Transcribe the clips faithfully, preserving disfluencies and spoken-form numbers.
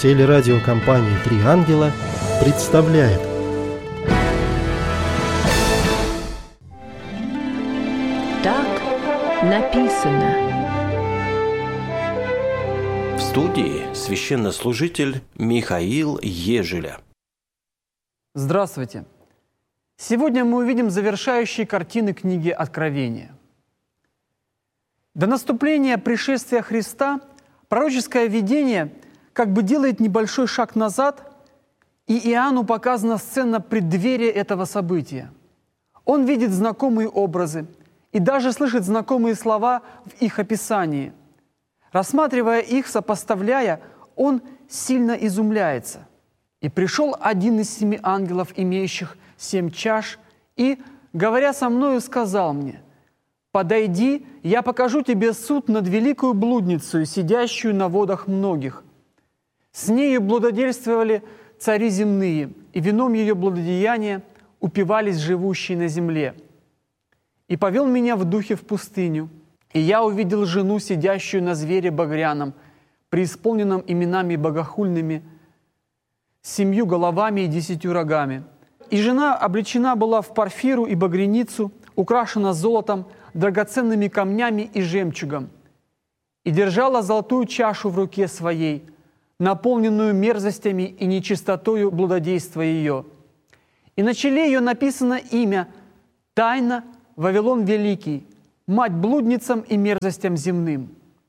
Телерадиокомпания «Три ангела» представляет. Так написано. В студии священнослужитель Михаил Ежеля. Здравствуйте! Сегодня мы увидим завершающие картины книги Откровения. До наступления пришествия Христа пророческое видение как бы делает небольшой шаг назад, и Иоанну показана сцена преддверия этого события. Он видит знакомые образы и даже слышит знакомые слова в их описании. Рассматривая их, сопоставляя, он сильно изумляется. «И пришел один из семи ангелов, имеющих семь чаш, и, говоря со мною, сказал мне: „Подойди, я покажу тебе суд над великою блудницей, сидящую на водах многих. С нею блудодействовали цари земные, и вином ее блудодеяния упивались живущие на земле. И повел меня в духе в пустыню, и я увидел жену, сидящую на звере багряном, преисполненном именами богохульными, с семью головами и десятью рогами. И жена облечена была в парфиру и багряницу, украшена золотом, драгоценными камнями и жемчугом, и держала золотую чашу в руке своей, наполненную мерзостями и нечистотою блудодейства ее. И на челе ее написано имя «Тайна Вавилон Великий, мать блудницам и мерзостям земным».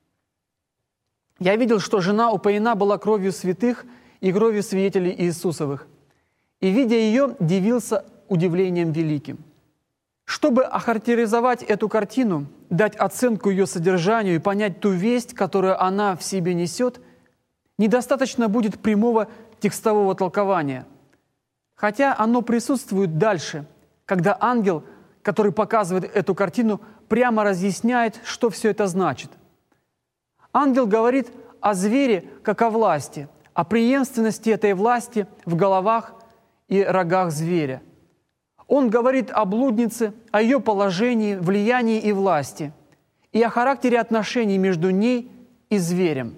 Я видел, что жена упоена была кровью святых и кровью свидетелей Иисусовых, и, видя ее, дивился удивлением великим. Чтобы охарактеризовать эту картину, дать оценку ее содержанию и понять ту весть, которую она в себе несет, недостаточно будет прямого текстового толкования. Хотя оно присутствует дальше, когда ангел, который показывает эту картину, прямо разъясняет, что все это значит. Ангел говорит о звере как о власти, о преемственности этой власти в головах и рогах зверя. Он говорит о блуднице, о ее положении, влиянии и власти, и о характере отношений между ней и зверем.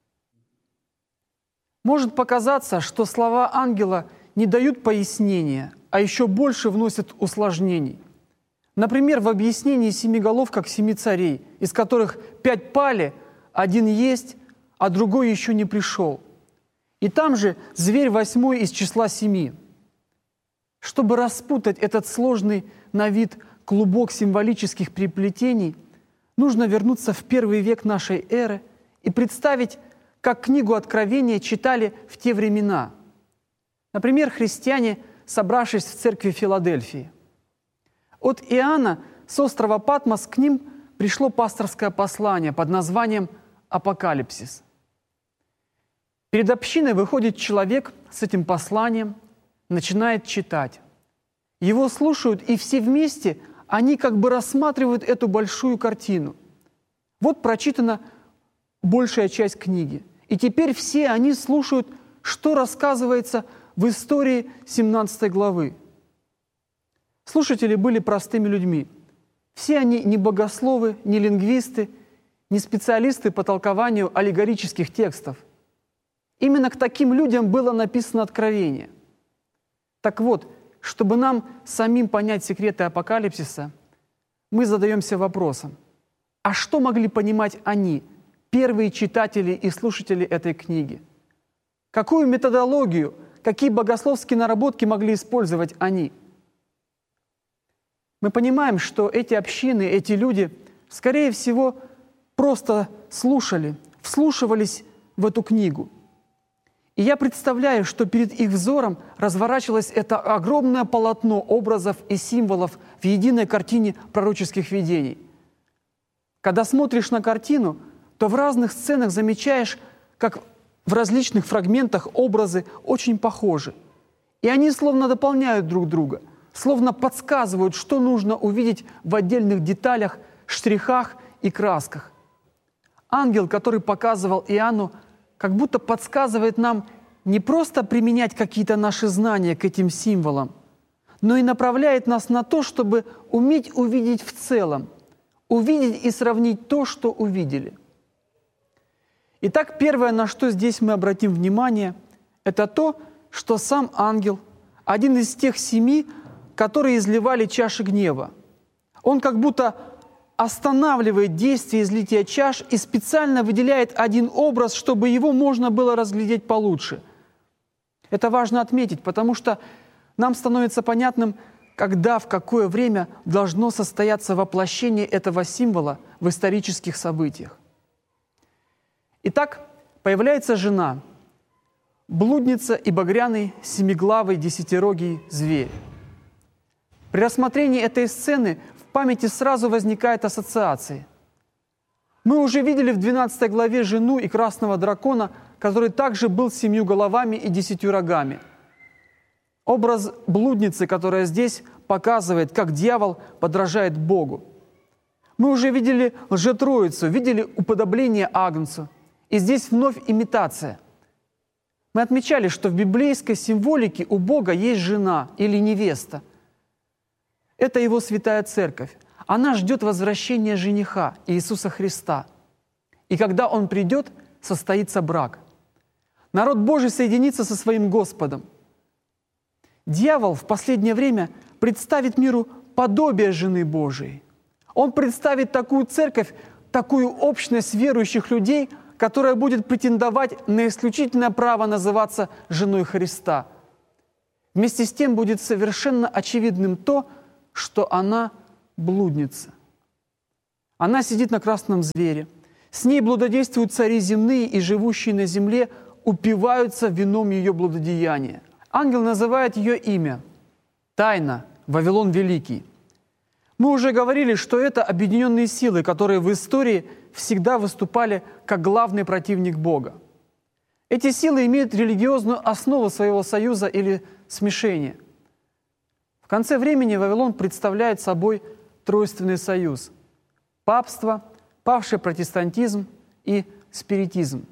Может показаться, что слова ангела не дают пояснения, а еще больше вносят усложнений. Например, в объяснении семи голов как семи царей, из которых пять пали, один есть, а другой еще не пришел. И там же зверь восьмой из числа семи. Чтобы распутать этот сложный на вид клубок символических переплетений, нужно вернуться в первый век нашей эры и представить, как книгу Откровения читали в те времена. Например, христиане, собравшись в церкви Филадельфии. От Иоанна с острова Патмос к ним пришло пасторское послание под названием «Апокалипсис». Перед общиной выходит человек с этим посланием, начинает читать. Его слушают, и все вместе они как бы рассматривают эту большую картину. Вот прочитана большая часть книги. И теперь все они слушают, что рассказывается в истории семнадцатой главы. Слушатели были простыми людьми. Все они не богословы, не лингвисты, не специалисты по толкованию аллегорических текстов. Именно к таким людям было написано Откровение. Так вот, чтобы нам самим понять секреты апокалипсиса, мы задаемся вопросом: а что могли понимать они, первые читатели и слушатели этой книги? Какую методологию, какие богословские наработки могли использовать они? Мы понимаем, что эти общины, эти люди, скорее всего, просто слушали, вслушивались в эту книгу. И я представляю, что перед их взором разворачивалось это огромное полотно образов и символов в единой картине пророческих видений. Когда смотришь на картину, то в разных сценах замечаешь, как в различных фрагментах образы очень похожи. И они словно дополняют друг друга, словно подсказывают, что нужно увидеть в отдельных деталях, штрихах и красках. Ангел, который показывал Иоанну, как будто подсказывает нам не просто применять какие-то наши знания к этим символам, но и направляет нас на то, чтобы уметь увидеть в целом, увидеть и сравнить то, что увидели. Итак, первое, на что здесь мы обратим внимание, это то, что сам ангел, один из тех семи, которые изливали чаши гнева, он как будто останавливает действие излития чаш и специально выделяет один образ, чтобы его можно было разглядеть получше. Это важно отметить, потому что нам становится понятным, когда, в какое время должно состояться воплощение этого символа в исторических событиях. Итак, появляется жена, блудница и багряный семиглавый десятирогий зверь. При рассмотрении этой сцены в памяти сразу возникает ассоциация. Мы уже видели в двенадцатой главе жену и красного дракона, который также был с семью головами и десятью рогами. Образ блудницы, которая здесь показывает, как дьявол подражает Богу. Мы уже видели лжетроицу, видели уподобление Агнцу. И здесь вновь имитация. Мы отмечали, что в библейской символике у Бога есть жена или невеста. Это Его святая церковь. Она ждет возвращения жениха Иисуса Христа. И когда Он придет, состоится брак. Народ Божий соединится со своим Господом. Дьявол в последнее время представит миру подобие жены Божией. Он представит такую церковь, такую общность верующих людей, которая будет претендовать на исключительное право называться женой Христа. Вместе с тем будет совершенно очевидным то, что она блудница. Она сидит на красном звере. С ней блудодействуют цари земные, и живущие на земле упиваются вином ее блудодеяния. Ангел называет ее имя – Тайна, Вавилон Великий. Мы уже говорили, что это объединенные силы, которые в истории всегда выступали как главный противник Бога. Эти силы имеют религиозную основу своего союза или смешения. В конце времени Вавилон представляет собой тройственный союз – папство, павший протестантизм и спиритизм.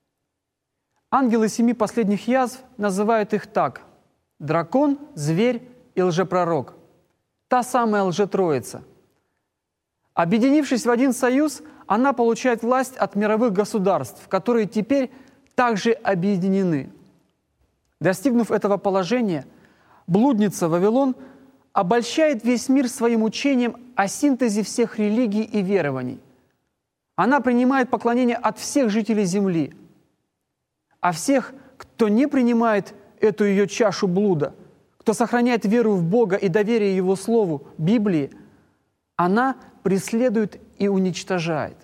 Ангелы семи последних язв называют их так – дракон, зверь и лжепророк. Та самая лжетроица. Объединившись в один союз, она получает власть от мировых государств, которые теперь также объединены. Достигнув этого положения, блудница Вавилон обольщает весь мир своим учением о синтезе всех религий и верований. Она принимает поклонение от всех жителей земли, а всех, кто не принимает эту ее чашу блуда, кто сохраняет веру в Бога и доверие Его Слову, Библии, она преследует и уничтожает.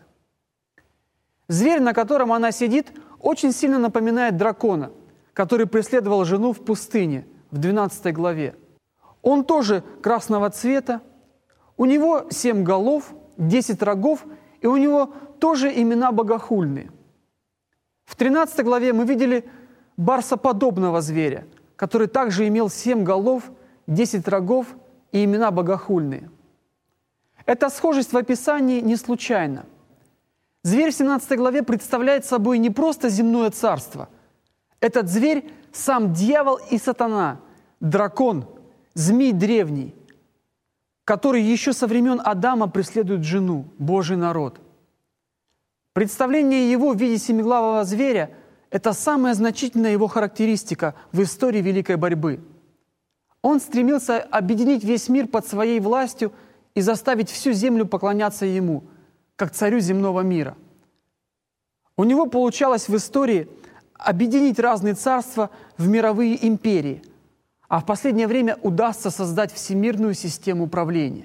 Зверь, на котором она сидит, очень сильно напоминает дракона, который преследовал жену в пустыне в двенадцатой главе. Он тоже красного цвета, у него семь голов, десять рогов, и у него тоже имена богохульные. В тринадцатой главе мы видели барсоподобного зверя, который также имел семь голов, десять рогов и имена богохульные. Эта схожесть в описании не случайна. Зверь в семнадцатой главе представляет собой не просто земное царство. Этот зверь – сам дьявол и сатана, дракон, змей древний, который еще со времен Адама преследует жену, Божий народ. Представление его в виде семиглавого зверя – это самая значительная его характеристика в истории великой борьбы. Он стремился объединить весь мир под своей властью и заставить всю землю поклоняться ему, как царю земного мира. У него получалось в истории объединить разные царства в мировые империи, а в последнее время удастся создать всемирную систему правления.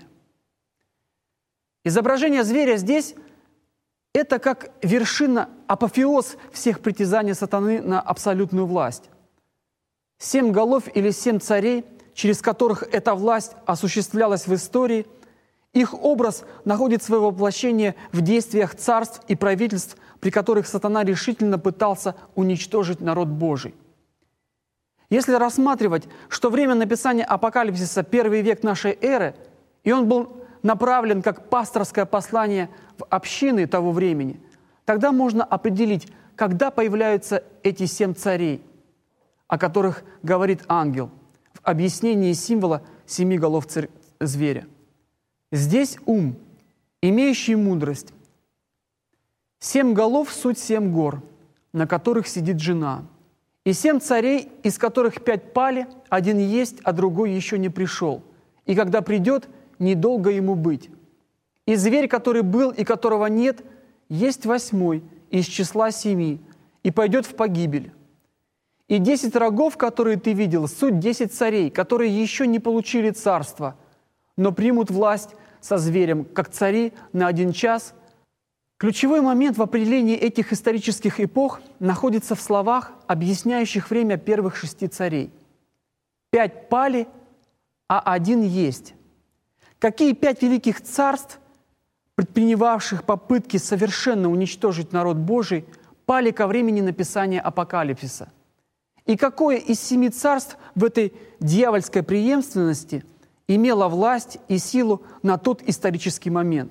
Изображение зверя здесь – это как вершина, апофеоз всех притязаний сатаны на абсолютную власть. Семь голов или семь царей, через которых эта власть осуществлялась в истории, их образ находит свое воплощение в действиях царств и правительств, при которых сатана решительно пытался уничтожить народ Божий. Если рассматривать, что время написания Апокалипсиса – первый век нашей эры, и он был направлен как пасторское послание в общины того времени, тогда можно определить, когда появляются эти семь царей, о которых говорит ангел в объяснении символа семи голов царь- зверя. Здесь ум, имеющий мудрость. Семь голов – суть семь гор, на которых сидит жена. И семь царей, из которых пять пали, один есть, а другой еще не пришел. И когда придет, недолго ему быть. И зверь, который был и которого нет, есть восьмой из числа семи, и пойдет в погибель. И десять рогов, которые ты видел, суть десять царей, которые еще не получили царство, но примут власть со зверем, как цари на один час. Ключевой момент в определении этих исторических эпох находится в словах, объясняющих время первых шести царей. Пять пали, а один есть. Какие пять великих царств, предпринимавших попытки совершенно уничтожить народ Божий, пали ко времени написания Апокалипсиса? И какое из семи царств в этой дьявольской преемственности имело власть и силу на тот исторический момент?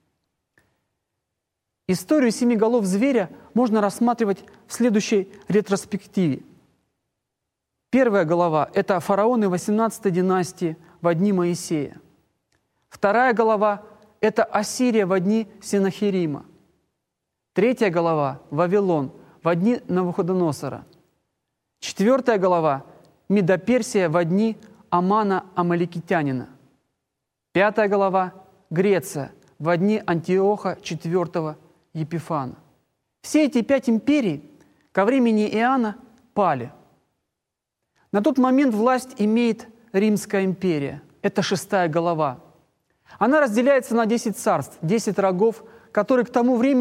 Историю семи голов зверя можно рассматривать в следующей ретроспективе. Первая голова – это фараоны восемнадцатой династии во дни Моисея. Вторая голова – это Ассирия во дни Сенахерима. Третья голова – Вавилон во дни Навуходоносора. Четвертая глава – Медоперсия во дни Амана Амаликитянина. Пятая глава – Греция во дни Антиоха четвёртого Епифана. Все эти пять империй ко времени Иоанна пали. На тот момент власть имеет Римская империя. Это шестая голова. Она разделяется на десять царств, десять рогов, которые к тому времени